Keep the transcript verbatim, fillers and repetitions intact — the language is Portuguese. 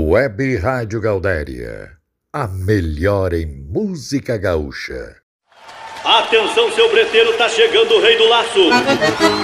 Web Rádio Gaudéria, a melhor em música gaúcha. Atenção, seu breteiro, tá chegando o rei do laço.